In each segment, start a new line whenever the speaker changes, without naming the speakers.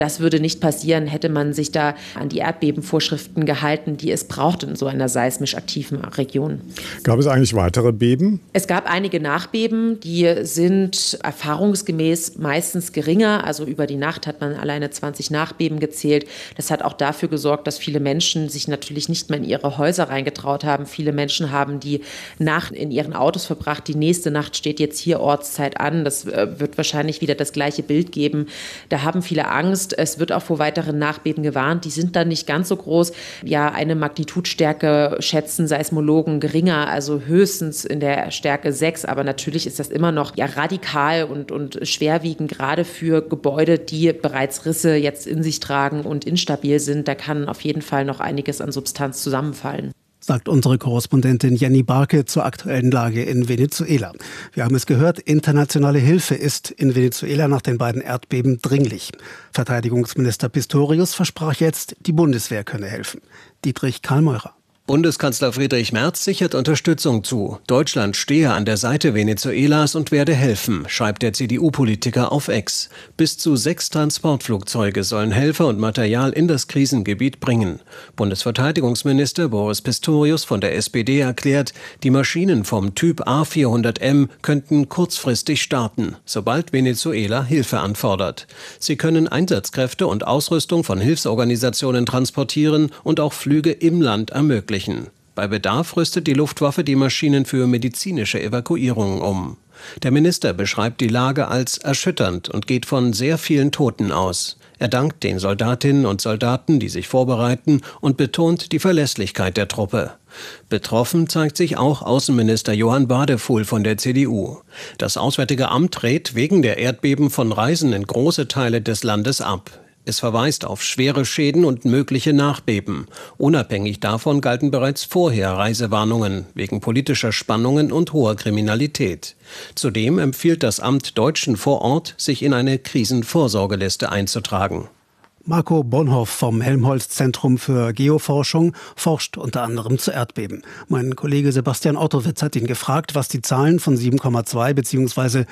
Das würde nicht passieren, hätte man sich da an die Erdbebenvorschriften gehalten, die es braucht in so einer seismisch aktiven Region.
Gab es eigentlich weitere Beben?
Es gab einige Nachbeben, die sind erfahrungsgemäß meistens geringer. Also über die Nacht hat man alleine 20 Nachbeben gezählt. Das hat auch dafür gesorgt, dass viele Menschen sich natürlich nicht mehr in ihre Häuser reingetraut haben. Viele Menschen haben die Nacht in ihren Autos verbracht. Die nächste Nacht steht jetzt hier Ortszeit an. Das wird wahrscheinlich wieder das gleiche Bild geben. Da haben viele Angst. Es wird auch vor weiteren Nachbeben gewarnt. Die sind dann nicht ganz so groß. Ja, eine Magnitudstärke schätzen Seismologen geringer, also höchstens in der Stärke 6. Aber natürlich ist das immer noch ja radikal und schwerwiegend, gerade für Gebäude, die bereits Risse jetzt in sich tragen und instabil sind. Da kann auf jeden Fall noch einiges an Substanz zusammenfallen.
Sagt unsere Korrespondentin Jenny Barke zur aktuellen Lage in Venezuela. Wir haben es gehört, internationale Hilfe ist in Venezuela nach den beiden Erdbeben dringlich. Verteidigungsminister Pistorius versprach jetzt, die Bundeswehr könne helfen. Dietrich Karl-Meurer.
Bundeskanzler Friedrich Merz sichert Unterstützung zu. Deutschland stehe an der Seite Venezuelas und werde helfen, schreibt der CDU-Politiker auf X. Bis zu 6 Transportflugzeuge sollen Helfer und Material in das Krisengebiet bringen. Bundesverteidigungsminister Boris Pistorius von der SPD erklärt, die Maschinen vom Typ A400M könnten kurzfristig starten, sobald Venezuela Hilfe anfordert. Sie können Einsatzkräfte und Ausrüstung von Hilfsorganisationen transportieren und auch Flüge im Land ermöglichen. Bei Bedarf rüstet die Luftwaffe die Maschinen für medizinische Evakuierungen um. Der Minister beschreibt die Lage als erschütternd und geht von sehr vielen Toten aus. Er dankt den Soldatinnen und Soldaten, die sich vorbereiten, und betont die Verlässlichkeit der Truppe. Betroffen zeigt sich auch Außenminister Johann Badefuhl von der CDU. Das Auswärtige Amt rät wegen der Erdbeben von Reisen in große Teile des Landes ab. Es verweist auf schwere Schäden und mögliche Nachbeben. Unabhängig davon galten bereits vorher Reisewarnungen wegen politischer Spannungen und hoher Kriminalität. Zudem empfiehlt das Amt Deutschen vor Ort, sich in eine Krisenvorsorgeliste einzutragen.
Marco Bonhoff vom Helmholtz-Zentrum für Geoforschung forscht unter anderem zu Erdbeben. Mein Kollege Sebastian Ottowitz hat ihn gefragt, was die Zahlen von 7,2 bzw.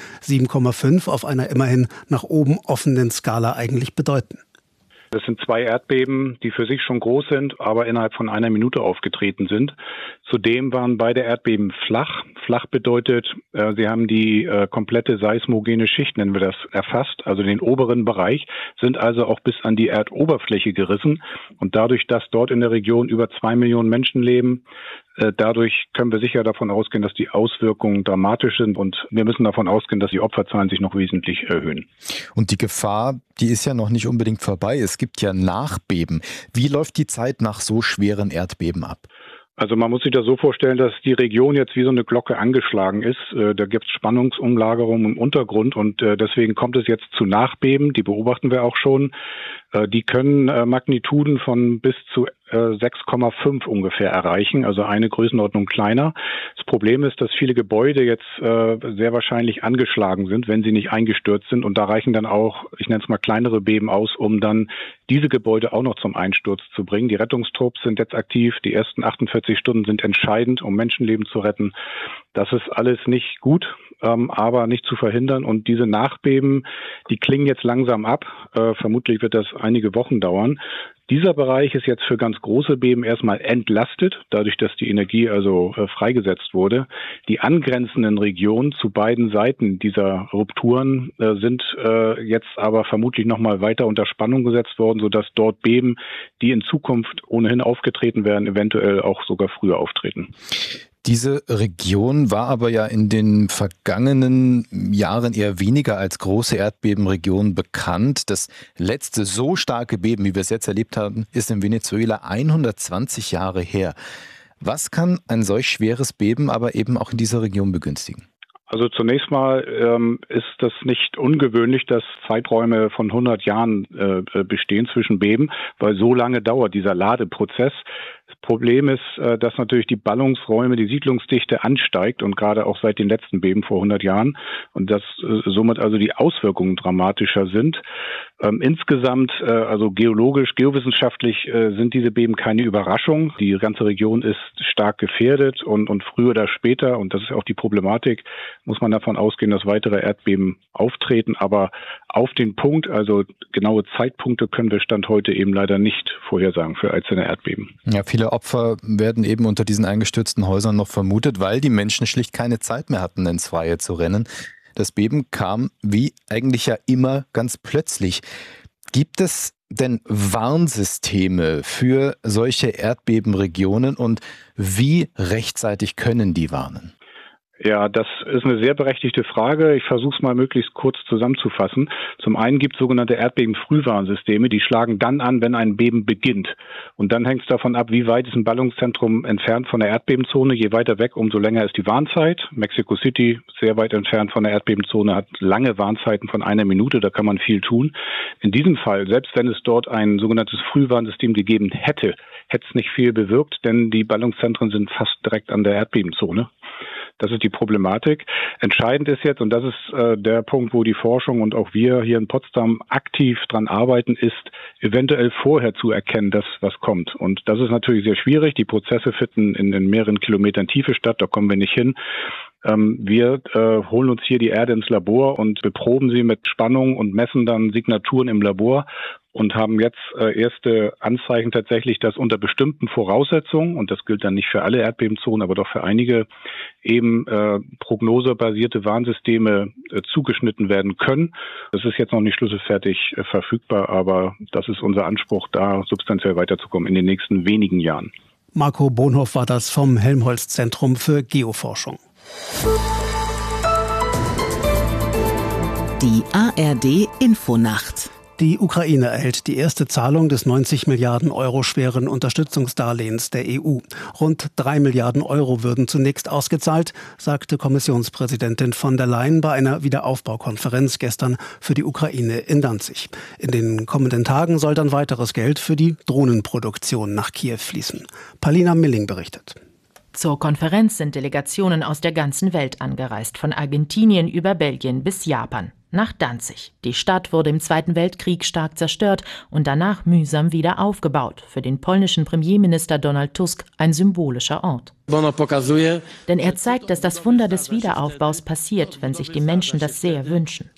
7,5 auf einer immerhin nach oben offenen Skala eigentlich bedeuten.
Das sind 2 Erdbeben, die für sich schon groß sind, aber innerhalb von einer Minute aufgetreten sind. Zudem waren beide Erdbeben flach. Flach bedeutet, sie haben die komplette seismogene Schicht, nennen wir das, erfasst, also den oberen Bereich, sind also auch bis an die Erdoberfläche gerissen. Und dadurch, dass dort in der Region über 2 Millionen Menschen leben, dadurch können wir sicher davon ausgehen, dass die Auswirkungen dramatisch sind. Und wir müssen davon ausgehen, dass die Opferzahlen sich noch wesentlich erhöhen.
Und die Gefahr, die ist ja noch nicht unbedingt vorbei. Es gibt ja Nachbeben. Wie läuft die Zeit nach so schweren Erdbeben ab?
Also man muss sich das so vorstellen, dass die Region jetzt wie so eine Glocke angeschlagen ist. Da gibt es Spannungsumlagerungen im Untergrund und deswegen kommt es jetzt zu Nachbeben. Die beobachten wir auch schon. Die können Magnituden von bis zu 6,5 ungefähr erreichen, also eine Größenordnung kleiner. Das Problem ist, dass viele Gebäude jetzt sehr wahrscheinlich angeschlagen sind, wenn sie nicht eingestürzt sind. Und da reichen dann auch, ich nenne es mal kleinere Beben aus, um dann diese Gebäude auch noch zum Einsturz zu bringen. Die Rettungstrupps sind jetzt aktiv. Die ersten 48 Stunden sind entscheidend, um Menschenleben zu retten. Das ist alles nicht gut, aber nicht zu verhindern. Und diese Nachbeben, die klingen jetzt langsam ab. Vermutlich wird das einige Wochen dauern. Dieser Bereich ist jetzt für ganz große Beben erstmal entlastet, dadurch, dass die Energie also freigesetzt wurde. Die angrenzenden Regionen zu beiden Seiten dieser Rupturen sind jetzt aber vermutlich nochmal weiter unter Spannung gesetzt worden, sodass dort Beben, die in Zukunft ohnehin aufgetreten werden, eventuell auch sogar früher auftreten.
Diese Region war aber ja in den vergangenen Jahren eher weniger als große Erdbebenregion bekannt. Das letzte so starke Beben, wie wir es jetzt erlebt haben, ist in Venezuela 120 Jahre her. Was kann ein solch schweres Beben aber eben auch in dieser Region begünstigen?
Also zunächst mal ist das nicht ungewöhnlich, dass Zeiträume von 100 Jahren bestehen zwischen Beben, weil so lange dauert dieser Ladeprozess. Problem ist, dass natürlich die Ballungsräume, die Siedlungsdichte ansteigt und gerade auch seit den letzten Beben vor 100 Jahren und dass somit also die Auswirkungen dramatischer sind. Insgesamt, also geologisch, geowissenschaftlich sind diese Beben keine Überraschung. Die ganze Region ist stark gefährdet und früher oder später, und das ist auch die Problematik, muss man davon ausgehen, dass weitere Erdbeben auftreten. Aber auf den Punkt, also genaue Zeitpunkte können wir Stand heute eben leider nicht vorhersagen für einzelne Erdbeben.
Ja, viele Opfer werden eben unter diesen eingestürzten Häusern noch vermutet, weil die Menschen schlicht keine Zeit mehr hatten, ins Freie zu rennen. Das Beben kam, wie eigentlich ja immer, ganz plötzlich. Gibt es denn Warnsysteme für solche Erdbebenregionen und wie rechtzeitig können die warnen?
Ja, das ist eine sehr berechtigte Frage. Ich versuche es mal möglichst kurz zusammenzufassen. Zum einen gibt es sogenannte Erdbeben-Frühwarnsysteme, die schlagen dann an, wenn ein Beben beginnt. Und dann hängt es davon ab, wie weit ist ein Ballungszentrum entfernt von der Erdbebenzone. Je weiter weg, umso länger ist die Warnzeit. Mexico City, sehr weit entfernt von der Erdbebenzone, hat lange Warnzeiten von 1 Minute. Da kann man viel tun. In diesem Fall, selbst wenn es dort ein sogenanntes Frühwarnsystem gegeben hätte, hätte es nicht viel bewirkt, denn die Ballungszentren sind fast direkt an der Erdbebenzone. Das ist die Problematik. Entscheidend ist jetzt, und das ist der Punkt, wo die Forschung und auch wir hier in Potsdam aktiv dran arbeiten, ist eventuell vorher zu erkennen, dass was kommt. Und das ist natürlich sehr schwierig. Die Prozesse finden in mehreren Kilometern Tiefe statt. Da kommen wir nicht hin. Wir holen uns hier die Erde ins Labor und beproben sie mit Spannung und messen dann Signaturen im Labor und haben jetzt erste Anzeichen tatsächlich, dass unter bestimmten Voraussetzungen, und das gilt dann nicht für alle Erdbebenzonen, aber doch für einige, eben prognosebasierte Warnsysteme zugeschnitten werden können. Das ist jetzt noch nicht schlüsselfertig verfügbar, aber das ist unser Anspruch, da substanziell weiterzukommen in den nächsten wenigen Jahren.
Marco Bonhoff war das vom Helmholtz-Zentrum für Geoforschung.
Die ARD-Infonacht.
Die Ukraine erhält die erste Zahlung des 90 Milliarden Euro schweren Unterstützungsdarlehens der EU. Rund 3 Milliarden Euro würden zunächst ausgezahlt, sagte Kommissionspräsidentin von der Leyen bei einer Wiederaufbaukonferenz gestern für die Ukraine in Danzig. In den kommenden Tagen soll dann weiteres Geld für die Drohnenproduktion nach Kiew fließen. Palina Milling berichtet.
Zur Konferenz sind Delegationen aus der ganzen Welt angereist, von Argentinien über Belgien bis Japan. Nach Danzig. Die Stadt wurde im Zweiten Weltkrieg stark zerstört und danach mühsam wieder aufgebaut. Für den polnischen Premierminister Donald Tusk ein symbolischer Ort. Denn er zeigt, dass das Wunder des Wiederaufbaus passiert, wenn sich die Menschen das sehr wünschen.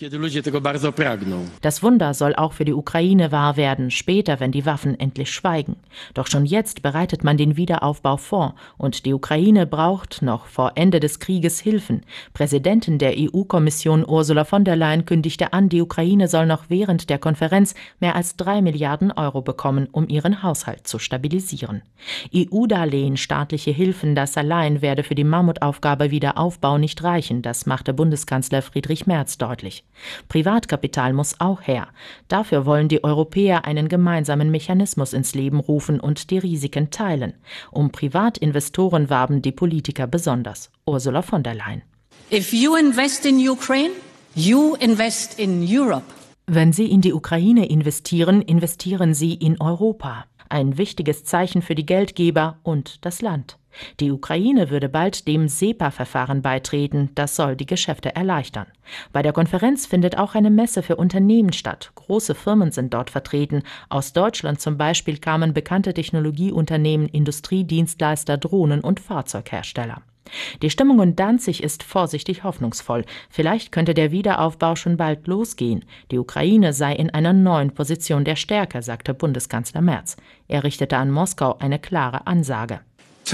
Das Wunder soll auch für die Ukraine wahr werden, später, wenn die Waffen endlich schweigen. Doch schon jetzt bereitet man den Wiederaufbau vor und die Ukraine braucht noch vor Ende des Krieges Hilfen. Präsidentin der EU-Kommission Ursula von der Leyen kündigte an, die Ukraine soll noch während der Konferenz mehr als 3 Milliarden Euro bekommen, um ihren Haushalt zu stabilisieren. EU-Darlehen, staatliche Hilfen, das allein werde für die Mammutaufgabe Wiederaufbau nicht reichen, das machte Bundeskanzler Friedrich Merz deutlich. Privatkapital muss auch her. Dafür wollen die Europäer einen gemeinsamen Mechanismus ins Leben rufen und die Risiken teilen. Um Privatinvestoren warben die Politiker besonders. Ursula von der Leyen.
If you invest in Ukraine, you invest in Europe.
Wenn Sie in die Ukraine investieren, investieren Sie in Europa. Ein wichtiges Zeichen für die Geldgeber und das Land. Die Ukraine würde bald dem SEPA-Verfahren beitreten, das soll die Geschäfte erleichtern. Bei der Konferenz findet auch eine Messe für Unternehmen statt. Große Firmen sind dort vertreten. Aus Deutschland zum Beispiel kamen bekannte Technologieunternehmen, Industriedienstleister, Drohnen- und Fahrzeughersteller. Die Stimmung in Danzig ist vorsichtig hoffnungsvoll. Vielleicht könnte der Wiederaufbau schon bald losgehen. Die Ukraine sei in einer neuen Position der Stärke, sagte Bundeskanzler Merz. Er richtete an Moskau eine klare Ansage.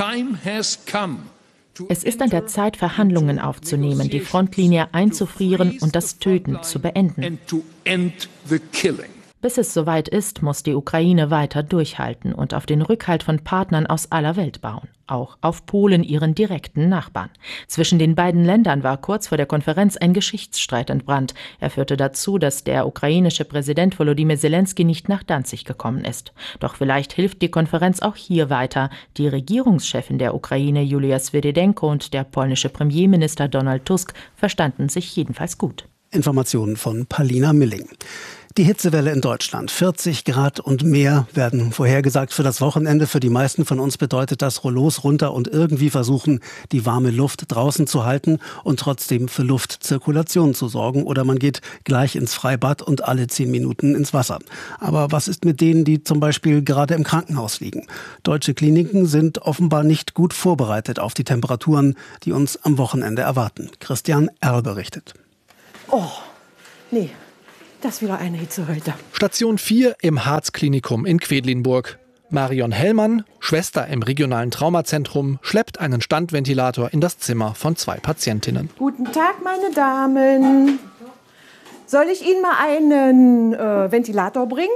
Es ist an der Zeit, Verhandlungen aufzunehmen, die Frontlinie einzufrieren und das Töten zu beenden. Bis es soweit ist, muss die Ukraine weiter durchhalten und auf den Rückhalt von Partnern aus aller Welt bauen. Auch auf Polen, ihren direkten Nachbarn. Zwischen den beiden Ländern war kurz vor der Konferenz ein Geschichtsstreit entbrannt. Er führte dazu, dass der ukrainische Präsident Volodymyr Zelensky nicht nach Danzig gekommen ist. Doch vielleicht hilft die Konferenz auch hier weiter. Die Regierungschefin der Ukraine, Julia Swirydenko, und der polnische Premierminister Donald Tusk verstanden sich jedenfalls gut.
Informationen von Palina Milling. Die Hitzewelle in Deutschland. 40 Grad und mehr werden vorhergesagt für das Wochenende. Für die meisten von uns bedeutet das Rollos runter und irgendwie versuchen, die warme Luft draußen zu halten und trotzdem für Luftzirkulation zu sorgen. Oder man geht gleich ins Freibad und alle 10 Minuten ins Wasser. Aber was ist mit denen, die zum Beispiel gerade im Krankenhaus liegen? Deutsche Kliniken sind offenbar nicht gut vorbereitet auf die Temperaturen, die uns am Wochenende erwarten. Christian Erl berichtet.
Oh, nee. Das ist wieder eine Hitze heute.
Station 4 im Harz-Klinikum in Quedlinburg. Marion Hellmann, Schwester im regionalen Traumazentrum, schleppt einen Standventilator in das Zimmer von 2 Patientinnen.
Guten Tag, meine Damen. Soll ich Ihnen mal einen Ventilator bringen?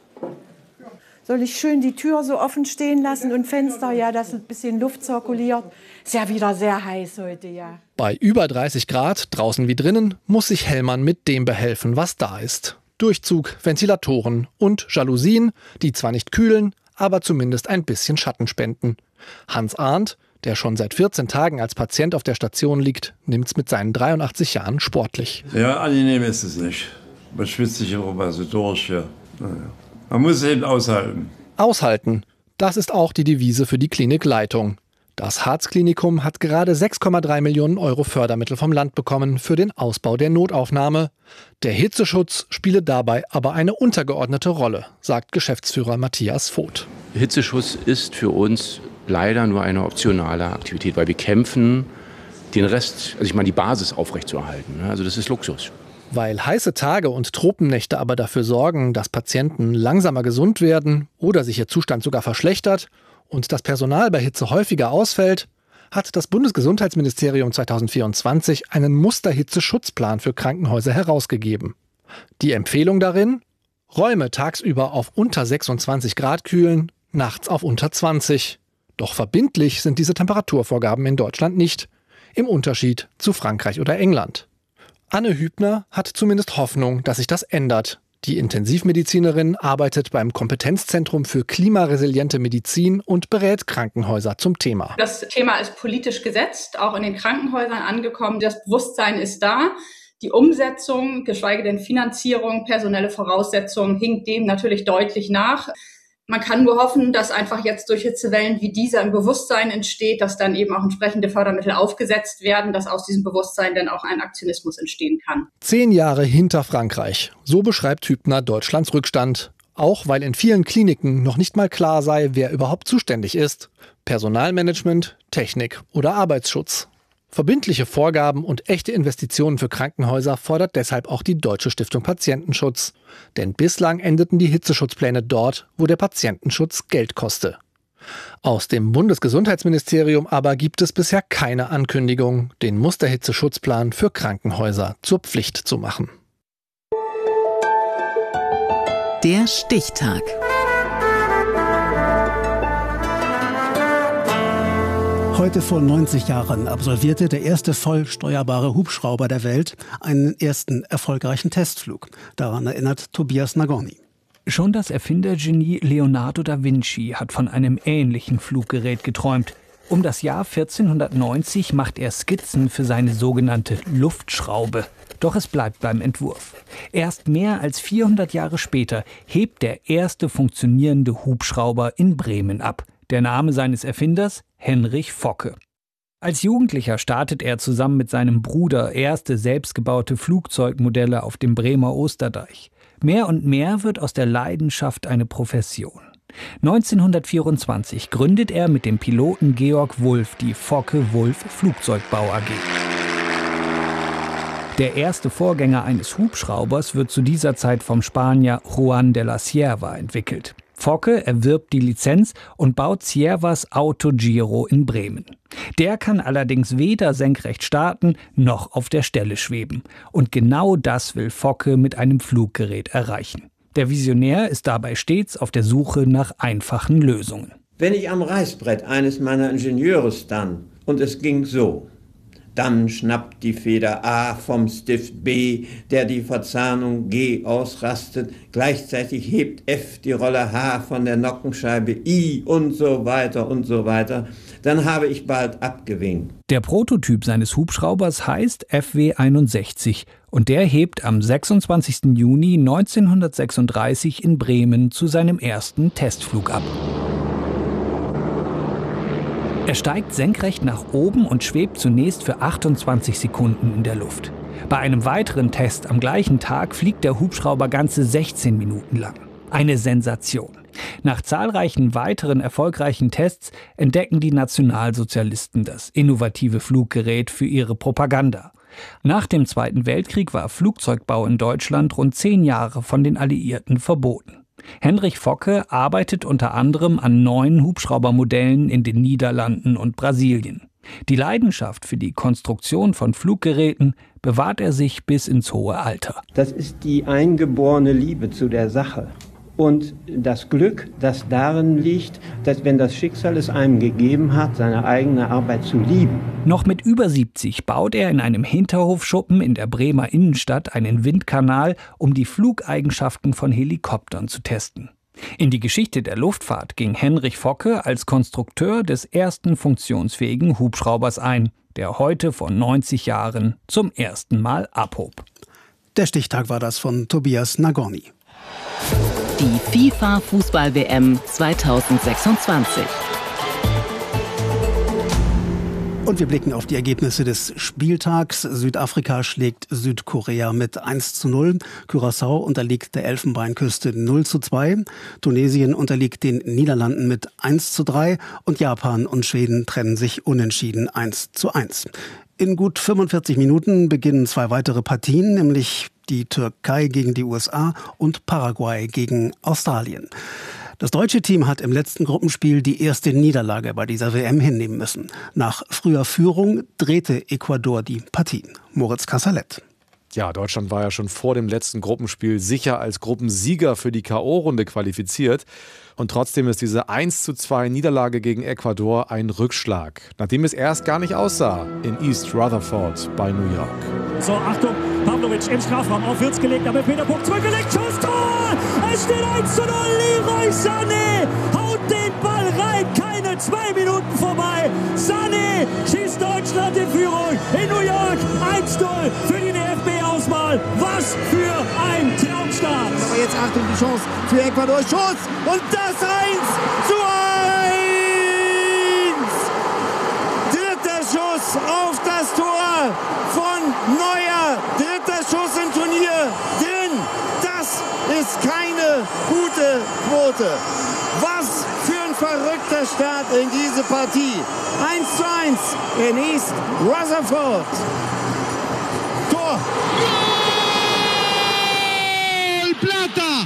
Soll ich schön die Tür so offen stehen lassen und Fenster, ja, dass ein bisschen Luft zirkuliert? Ist ja wieder sehr heiß heute, ja.
Bei über 30 Grad, draußen wie drinnen, muss sich Hellmann mit dem behelfen, was da ist. Durchzug, Ventilatoren und Jalousien, die zwar nicht kühlen, aber zumindest ein bisschen Schatten spenden. Hans Arndt, der schon seit 14 Tagen als Patient auf der Station liegt, nimmt's mit seinen 83 Jahren sportlich.
Ja, angenehm ist es nicht. Man schwitzt sich immer so durch. Ja. Naja. Man muss es eben aushalten.
Aushalten, das ist auch die Devise für die Klinikleitung. Das Harz-Klinikum hat gerade 6,3 Millionen Euro Fördermittel vom Land bekommen für den Ausbau der Notaufnahme. Der Hitzeschutz spiele dabei aber eine untergeordnete Rolle, sagt Geschäftsführer Matthias Voth.
Hitzeschutz ist für uns leider nur eine optionale Aktivität, weil wir kämpfen, den Rest, die Basis aufrechtzuerhalten. Also das ist Luxus.
Weil heiße Tage und Tropennächte aber dafür sorgen, dass Patienten langsamer gesund werden oder sich ihr Zustand sogar verschlechtert und das Personal bei Hitze häufiger ausfällt, hat das Bundesgesundheitsministerium 2024 einen Musterhitzeschutzplan für Krankenhäuser herausgegeben. Die Empfehlung darin: Räume tagsüber auf unter 26 Grad kühlen, nachts auf unter 20. Doch verbindlich sind diese Temperaturvorgaben in Deutschland nicht, im Unterschied zu Frankreich oder England. Anne Hübner hat zumindest Hoffnung, dass sich das ändert. Die Intensivmedizinerin arbeitet beim Kompetenzzentrum für klimaresiliente Medizin und berät Krankenhäuser zum Thema.
Das Thema ist politisch gesetzt, auch in den Krankenhäusern angekommen. Das Bewusstsein ist da. Die Umsetzung, geschweige denn Finanzierung, personelle Voraussetzungen hinkt dem natürlich deutlich nach. Man kann nur hoffen, dass einfach jetzt durch Hitzewellen wie dieser ein Bewusstsein entsteht, dass dann eben auch entsprechende Fördermittel aufgesetzt werden, dass aus diesem Bewusstsein dann auch ein Aktionismus entstehen kann.
10 Jahre hinter Frankreich. So beschreibt Hübner Deutschlands Rückstand. Auch weil in vielen Kliniken noch nicht mal klar sei, wer überhaupt zuständig ist. Personalmanagement, Technik oder Arbeitsschutz. Verbindliche Vorgaben und echte Investitionen für Krankenhäuser fordert deshalb auch die Deutsche Stiftung Patientenschutz. Denn bislang endeten die Hitzeschutzpläne dort, wo der Patientenschutz Geld koste. Aus dem Bundesgesundheitsministerium aber gibt es bisher keine Ankündigung, den Musterhitzeschutzplan für Krankenhäuser zur Pflicht zu machen.
Der Stichtag.
Heute vor 90 Jahren absolvierte der erste vollsteuerbare Hubschrauber der Welt einen ersten erfolgreichen Testflug. Daran erinnert Tobias Nagorny.
Schon das Erfindergenie Leonardo da Vinci hat von einem ähnlichen Fluggerät geträumt. Um das Jahr 1490 macht er Skizzen für seine sogenannte Luftschraube. Doch es bleibt beim Entwurf. Erst mehr als 400 Jahre später hebt der erste funktionierende Hubschrauber in Bremen ab. Der Name seines Erfinders: Henrich Focke. Als Jugendlicher startet er zusammen mit seinem Bruder erste selbstgebaute Flugzeugmodelle auf dem Bremer Osterdeich. Mehr und mehr wird aus der Leidenschaft eine Profession. 1924 gründet er mit dem Piloten Georg Wulff die Focke-Wulff Flugzeugbau AG. Der erste Vorgänger eines Hubschraubers wird zu dieser Zeit vom Spanier Juan de la Cierva entwickelt. Focke erwirbt die Lizenz und baut Ciervas Autogiro in Bremen. Der kann allerdings weder senkrecht starten noch auf der Stelle schweben. Und genau das will Focke mit einem Fluggerät erreichen. Der Visionär ist dabei stets auf der Suche nach einfachen Lösungen.
Wenn ich am Reißbrett eines meiner Ingenieure stand und es ging so: Dann schnappt die Feder A vom Stift B, der die Verzahnung G ausrastet. Gleichzeitig hebt F die Rolle H von der Nockenscheibe I und so weiter und so weiter. Dann habe ich bald abgewinkt.
Der Prototyp seines Hubschraubers heißt FW-61 und der hebt am 26. Juni 1936 in Bremen zu seinem ersten Testflug ab. Er steigt senkrecht nach oben und schwebt zunächst für 28 Sekunden in der Luft. Bei einem weiteren Test am gleichen Tag fliegt der Hubschrauber ganze 16 Minuten lang. Eine Sensation. Nach zahlreichen weiteren erfolgreichen Tests entdecken die Nationalsozialisten das innovative Fluggerät für ihre Propaganda. Nach dem Zweiten Weltkrieg war Flugzeugbau in Deutschland rund 10 Jahre von den Alliierten verboten. Henrich Focke arbeitet unter anderem an neuen Hubschraubermodellen in den Niederlanden und Brasilien. Die Leidenschaft für die Konstruktion von Fluggeräten bewahrt er sich bis ins hohe Alter.
Das ist die eingeborene Liebe zu der Sache. Und das Glück, das darin liegt, dass, wenn das Schicksal es einem gegeben hat, seine eigene Arbeit zu lieben.
Noch mit über 70 baut er in einem Hinterhofschuppen in der Bremer Innenstadt einen Windkanal, um die Flugeigenschaften von Helikoptern zu testen. In die Geschichte der Luftfahrt ging Henrich Focke als Konstrukteur des ersten funktionsfähigen Hubschraubers ein, der heute vor 90 Jahren zum ersten Mal abhob.
Der Stichtag war das von Tobias Nagorny.
Die FIFA-Fußball-WM 2026.
Und wir blicken auf die Ergebnisse des Spieltags. Südafrika schlägt Südkorea mit 1:0. Curaçao unterliegt der Elfenbeinküste 0:2. Tunesien unterliegt den Niederlanden mit 1:3. Und Japan und Schweden trennen sich unentschieden 1:1. In gut 45 Minuten beginnen 2 weitere Partien, nämlich die Türkei gegen die USA und Paraguay gegen Australien. Das deutsche Team hat im letzten Gruppenspiel die erste Niederlage bei dieser WM hinnehmen müssen. Nach früher Führung drehte Ecuador die Partien. Moritz Kassalet.
Ja, Deutschland war ja schon vor dem letzten Gruppenspiel sicher als Gruppensieger für die K.O.-Runde qualifiziert. Und trotzdem ist diese 1:2 Niederlage gegen Ecuador ein Rückschlag, nachdem es erst gar nicht aussah in East Rutherford bei New York.
So, Achtung, Pavlovic im Strafraum, auf Wirtz gelegt, aber Peter Puck zurückgelegt, Schuss, Tor! Es steht 1:0, Leroy Sané haut den Ball rein, keine 2 Minuten vorbei. Sané schießt Deutschland in Führung in New York, 1:0 für die DFB-Auswahl. Was für ein Traumstart.
Aber jetzt Achtung, die Chance für Ecuador, Schuss und das 1:1. Dritter Schuss auf das Tor von Neuer. Dritter Schuss im Turnier drin. Das ist keine gute Quote. Was für ein verrückter Start in diese Partie. 1:1 in East Rutherford. Tor.
Goal, Plata.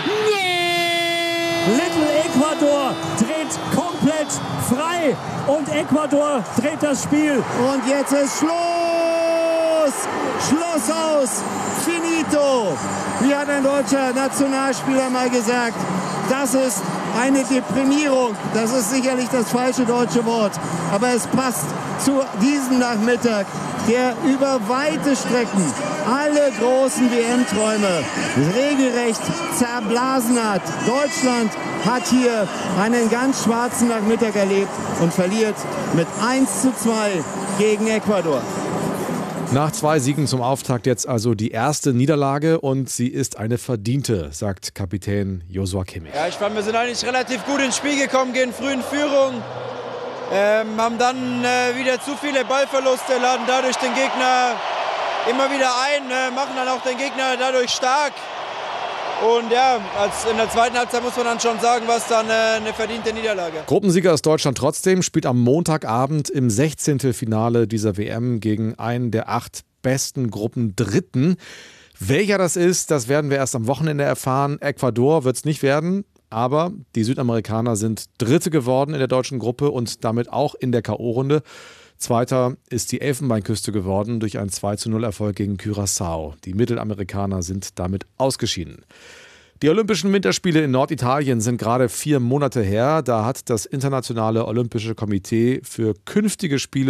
Little Ecuador dreht komplett frei und Ecuador dreht das Spiel.
Und jetzt ist Schluss! Schluss aus! Finito! Wie hat ein deutscher Nationalspieler mal gesagt, das ist eine Deprimierung. Das ist sicherlich das falsche deutsche Wort. Aber es passt zu diesem Nachmittag, der über weite Strecken alle großen WM-Träume regelrecht zerblasen hat. Deutschland hat hier einen ganz schwarzen Nachmittag erlebt und verliert mit 1:2 gegen Ecuador.
Nach 2 Siegen zum Auftakt jetzt also die erste Niederlage und sie ist eine verdiente, sagt Kapitän Joshua Kimmich.
Ja, ich fand, wir sind eigentlich relativ gut ins Spiel gekommen, gehen früh in Führung, haben dann wieder zu viele Ballverluste, laden dadurch den Gegner immer wieder ein, machen dann auch den Gegner dadurch stark. Und ja, in der zweiten Halbzeit muss man dann schon sagen, was dann eine verdiente Niederlage.
Gruppensieger ist Deutschland trotzdem, spielt am Montagabend im 16. Finale dieser WM gegen einen der 8 besten Gruppendritten. Welcher das ist, das werden wir erst am Wochenende erfahren. Ecuador wird es nicht werden, aber die Südamerikaner sind Dritte geworden in der deutschen Gruppe und damit auch in der K.O.-Runde. Zweiter ist die Elfenbeinküste geworden durch einen 2:0-Erfolg gegen Curaçao. Die Mittelamerikaner sind damit ausgeschieden. Die Olympischen Winterspiele in Norditalien sind gerade 4 Monate her. Da hat das Internationale Olympische Komitee für künftige Spiele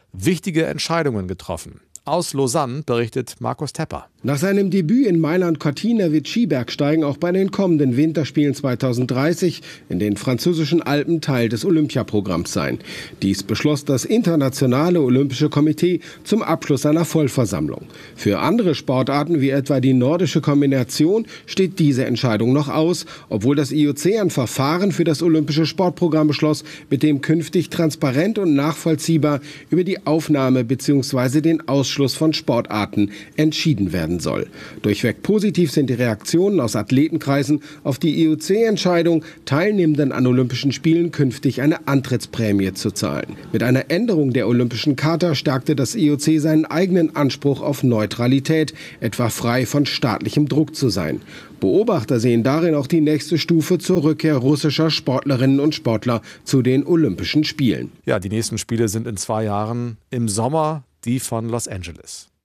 wichtige Entscheidungen getroffen. Aus Lausanne berichtet Markus Tepper.
Nach seinem Debüt in Mailand-Cortina wird Skibergsteigen auch bei den kommenden Winterspielen 2030 in den französischen Alpen Teil des Olympiaprogramms sein. Dies beschloss das Internationale Olympische Komitee zum Abschluss einer Vollversammlung. Für andere Sportarten wie etwa die nordische Kombination steht diese Entscheidung noch aus, obwohl das IOC ein Verfahren für das Olympische Sportprogramm beschloss, mit dem künftig transparent und nachvollziehbar über die Aufnahme bzw. den Ausschluss von Sportarten entschieden werden soll. Durchweg positiv sind die Reaktionen aus Athletenkreisen auf die IOC-Entscheidung, Teilnehmenden an Olympischen Spielen künftig eine Antrittsprämie zu zahlen. Mit einer Änderung der Olympischen Charta stärkte das IOC seinen eigenen Anspruch auf Neutralität, etwa frei von staatlichem Druck zu sein. Beobachter sehen darin auch die nächste Stufe zur Rückkehr russischer Sportlerinnen und Sportler zu den Olympischen Spielen.
Ja, die nächsten Spiele sind in 2 Jahren im Sommer, die von Los Angeles.